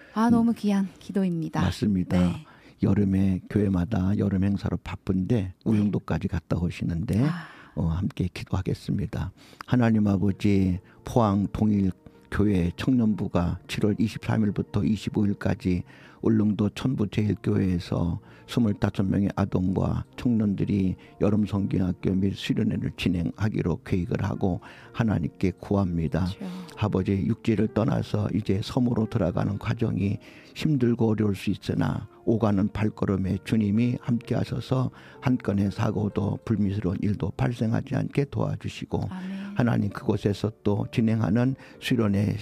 너무 귀한 기도입니다. 맞습니다. 네. 여름에 교회마다 여름 행사로 바쁜데 울릉도까지 갔다 오시는데 함께 기도하겠습니다. 하나님 아버지, 포항 동일 교회 청년부가 7월 23일부터 25일까지 울릉도 천부제일교회에서 25명의 아동과 청년들이 여름 성경학교 및 수련회를 진행하기로 계획을 하고 하나님께 구합니다. 그렇죠. 아버지, 육지를 떠나서 이제 섬으로 들어가는 과정이 힘들고 어려울 수 있으나 오가는 발걸음에 주님이 함께 하셔서 한 건의 사고도 불미스러운 일도 발생하지 않게 도와주시고 아멘. 하나님, 그곳에서 또 진행하는 수련회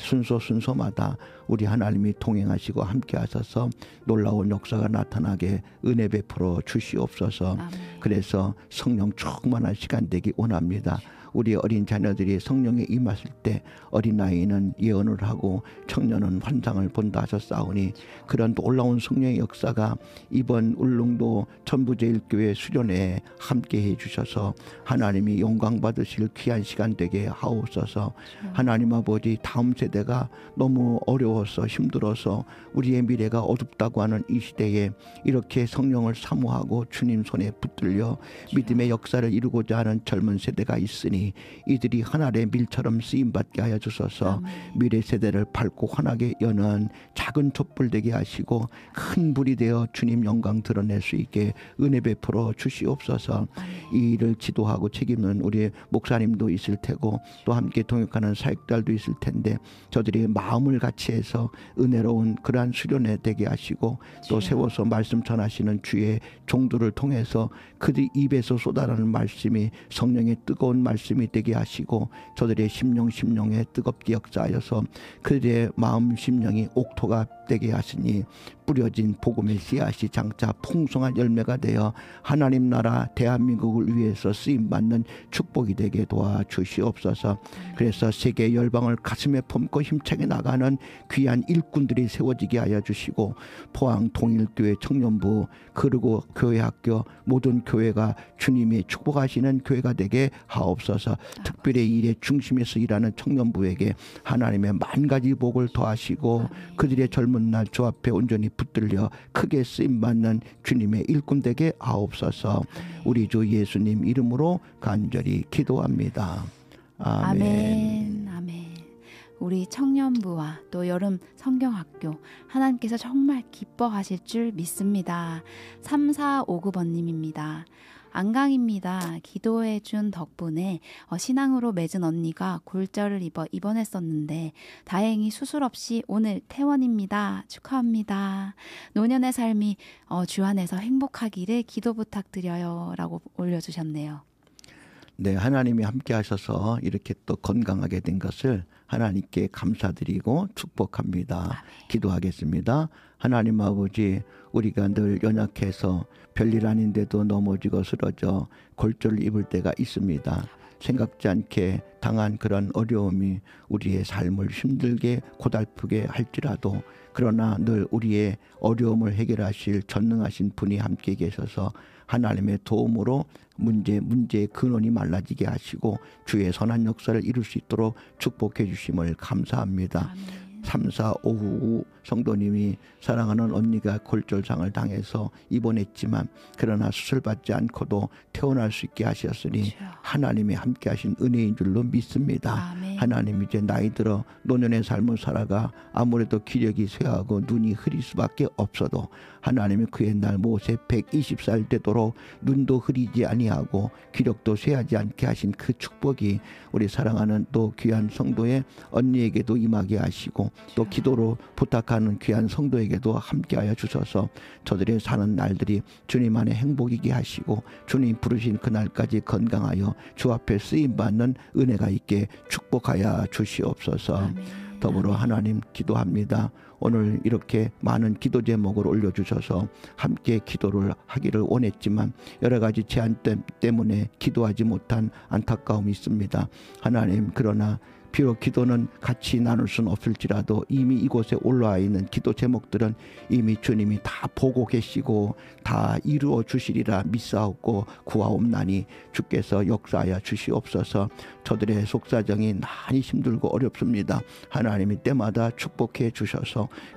순서마다 우리 하나님이 동행하시고 함께 하셔서 놀라운 역사가 나타나게 은혜 베풀어 주시옵소서. 아멘. 그래서 성령 충만한 시간 되기 원합니다. 우리 어린 자녀들이 성령에 임하실 때 어린아이는 예언을 하고 청년은 환상을 본다 하셨사오니 그런 놀라운 성령의 역사가 이번 울릉도 천부제일교회 수련회에 함께해 주셔서 하나님이 영광 받으실 귀한 시간 되게 하옵소서. 하나님 아버지, 다음 세대가 너무 어려워서 힘들어서 우리의 미래가 어둡다고 하는 이 시대에 이렇게 성령을 사모하고 주님 손에 붙들려 믿음의 역사를 이루고자 하는 젊은 세대가 있으니 이들이 하늘의 밀처럼 쓰임받게 하여 주셔서 미래 세대를 밝고 환하게 여는 작은 촛불 되게 하시고 큰 불이 되어 주님 영광 드러낼 수 있게 은혜 베풀어 주시옵소서. 이 일을 지도하고 책임은 우리 목사님도 있을 테고 또 함께 동역하는 사역자들도 있을 텐데 저들이 마음을 같이 해서 은혜로운 그러한 수련회 되게 하시고 또 세워서 말씀 전하시는 주의 종들을 통해서 그들 입에서 쏟아나는 말씀이 성령의 뜨거운 말씀이 되게 하시고 저들의 심령에 뜨겁게 역사하여서 그들의 마음 심령이 옥토가 되게 하시니 뿌려진 복음의 씨앗이 장차 풍성한 열매가 되어 하나님 나라 대한민국을 위해서 쓰임받는 축복이 되게 도와주시옵소서. 그래서 세계 열방을 가슴에 품고 힘차게 나가는 귀한 일꾼들이 세워지게 하여 주시고 포항 동일교회 청년부 그리고 교회학교 모든 교회가 주님이 축복하시는 교회가 되게 하옵소서. 특별히 일의 중심에서 일하는 청년부에게 하나님의 만가지 복을 더하시고 그들의 젊은 날 주 앞에 온전히 붙들려 크게 쓰임받는 주님의 일꾼 되게 하옵소서. 우리 주 예수님 이름으로 간절히 기도합니다. 아멘. 아멘. 우리 청년부와 또 여름 성경학교 하나님께서 정말 기뻐하실 줄 믿습니다. 3459번님입니다. 안강입니다. 기도해 준 덕분에 신앙으로 맺은 언니가 골절을 입어 입원했었는데 다행히 수술 없이 오늘 퇴원입니다. 축하합니다. 노년의 삶이 주 안에서 행복하기를 기도 부탁드려요. 라고 올려주셨네요. 네, 하나님이 함께 하셔서 이렇게 또 건강하게 된 것을 하나님께 감사드리고 축복합니다. 기도하겠습니다. 하나님 아버지, 우리가 늘 연약해서 별일 아닌데도 넘어지고 쓰러져 골절을 입을 때가 있습니다. 생각지 않게 당한 그런 어려움이 우리의 삶을 힘들게 고달프게 할지라도 그러나 늘 우리의 어려움을 해결하실 전능하신 분이 함께 계셔서 하나님의 도움으로 문제의 근원이 말라지게 하시고 주의 선한 역사를 이룰 수 있도록 축복해 주심을 감사합니다. 3459 성도님이 사랑하는 언니가 골절상을 당해서 입원했지만 그러나 수술받지 않고도 퇴원할 수 있게 하셨으니 하나님이 함께 하신 은혜인 줄로 믿습니다. 하나님, 이제 나이 들어 노년의 삶을 살아가 아무래도 기력이 쇠하고 눈이 흐릴 수밖에 없어도 하나님이 그 옛날 모세 120살 되도록 눈도 흐리지 아니하고 기력도 쇠하지 않게 하신 그 축복이 우리 사랑하는 또 귀한 성도의 언니에게도 임하게 하시고 또 기도로 부탁하는 귀한 성도에게도 함께하여 주셔서 저들의 사는 날들이 주님 안에 행복이게 하시고 주님 부르신 그날까지 건강하여 주 앞에 쓰임받는 은혜가 있게 축복하여 주시옵소서. 더불어 하나님 기도합니다. 오늘 이렇게 많은 기도 제목을 올려주셔서 함께 기도를 하기를 원했지만 여러 가지 제한 때문에 기도하지 못한 안타까움이 있습니다. 하나님, 그러나 비록 기도는 같이 나눌 수는 없을지라도 이미 이곳에 올라와 있는 기도 제목들은 이미 주님이 다 보고 계시고 다 이루어 주시리라 믿사옵고 구하옵나니 주께서 역사하여 주시옵소서. 저들의 속사정이 많이 힘들고 어렵습니다. 하나님이 때마다 축복해 주셔서